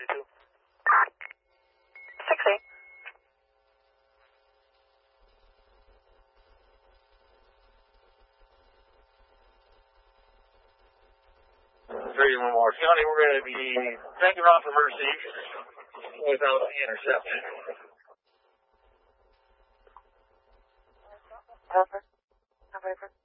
42. 6-8. 31 more. County, we're going to be taking off emergency without the interception. Over. Over.